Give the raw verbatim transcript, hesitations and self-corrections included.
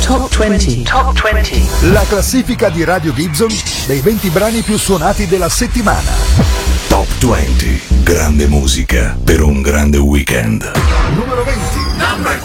Top venti. Top venti. La classifica di Radio Gibson dei venti brani più suonati della settimana. Top venti. Grande musica per un grande weekend. Numero venti. Number